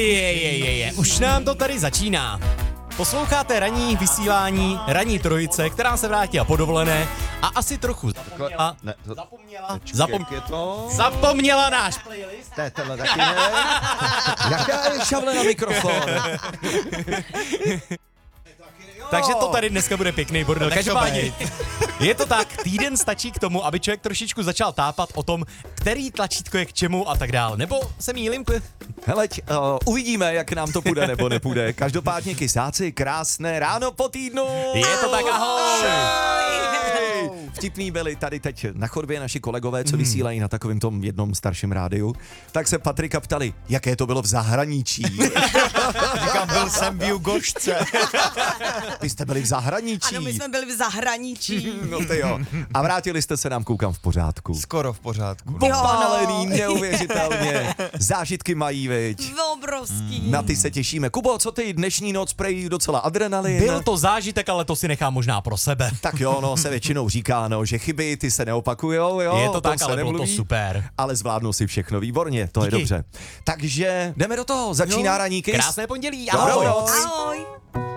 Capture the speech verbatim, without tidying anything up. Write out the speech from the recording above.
Je, je, je, je. Už nám to tady začíná. Posloucháte ranní vysílání ranní trojice, která se vrátila po dovolené a asi trochu zapomněla, Ne, to- zapomněla, Počkej, zapom, jak je to? zapomněla náš playlist. To je tenhle taky ne. Jaká je šavle na mikrofon? Takže to tady dneska bude pěkný bordel. Každopádně je to tak, týden stačí k tomu, aby člověk trošičku začal tápat o tom, který tlačítko je k čemu a tak dál. Nebo se mýlím? Heleď, uh, uvidíme, jak nám to půjde nebo nepůjde. Každopádně kysáci, krásné ráno po týdnu. Je to tak, ahoj. Hej! Vtipný byli tady teď na chodbě naši kolegové, co vysílají na takovém tom jednom starším rádiu. Tak se Patrika ptali, jaké to bylo v zahraničí. Říkám, byl jsem v Jugošce. Vy jste byli v zahraničí. Ano, my jsme byli v zahraničí. No ty jo. A vrátili jste se nám, koukám, v pořádku. Skoro v pořádku. Popálený, neuvěřitelně. Zážitky mají, viď? Obrovský. Na ty se těšíme. Kubo, co ty dnešní noc prej docela adrenalin? Byl to zážitek, ale to si nechám možná pro sebe. Tak jo, no, se většinou říká, no, že chyby ty se neopakujou, jo. Je o to tom tak, se ale bylo to nemluví, super. Ale zvládnu si všechno výborně, to je Díky. dobře. Takže jdeme do toho, začíná Jo, ranní kys. Krásné pondělí, Dobrou ahoj. noc. Ahoj.